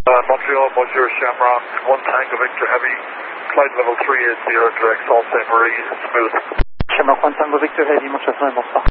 Montreal, Bonjour, Shamrock, 1 Tango Victor Heavy, flight level 380, direct Sault Ste. Marie, smooth. Shamrock 1 Tango Victor Heavy, Montreal, bonsoir.